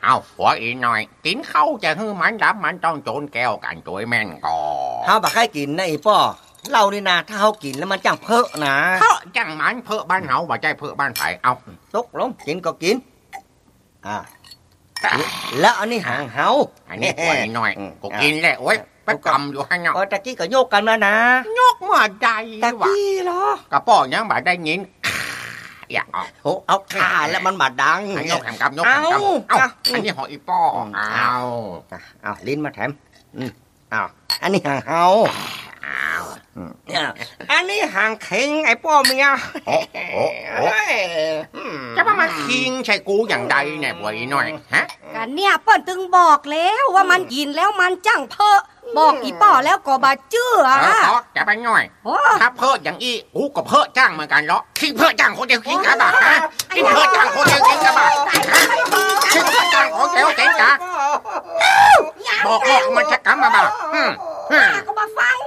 เอาหัวอีหน่อยกินเข้าจะฮื้อมันดับมันต้องโจนแก้วกันตัวแม่นก่อเฮาบ่ค่อยกินนะอีป้อเรานี่นะถ้าเฮากินแล้วมันจังเพ้อนะเพราะจังมันเพ้อบ้านเฮาบ่ใช่เพ้อบ้านไผเอาตกลงกินก็กินแล้วอันนี้หางเฮาอันนี้หัวอีหน่อยกูกินแล้วโอ้ยไปกำอยู่ข้างนอกตะกี้ก็โยกกันแล้วนะโยกเมื่อใดตะกี้เหรอกระป๋อยังบ่ได้ยินอยากเอาขาแล้วมันบ่ดังยกแถมกับยกแถมกับเอาอันนี้หอยป้อเอาลิ้นมาแถมเอาอันนี้หางเฮาอันนี้หางเข่งไอ้ป้อเมียจะมาคิงใช่กูอย่างใดเนี่ยบ่อยหน่อยฮะกันเนี่ยเปิ้นตึงบอกแล้วว่ามันกินแล้วมันจังเพ้อบอกอีป้อแล้วก็บ่เชื่อจะไปหน่อยถ้าเพ้ออย่างอีกูก็เพ้อจ้างเหมือนกันเหรอคิงเพ้อจ้างคนเดียวคิงกะบะฮะคิงเพ้อจ้างคนเดียวคิงกะบะคิงเพ้อจ้างคนเดียวคิงกะบอกมันจะกำมาบ่ก็มาฟัง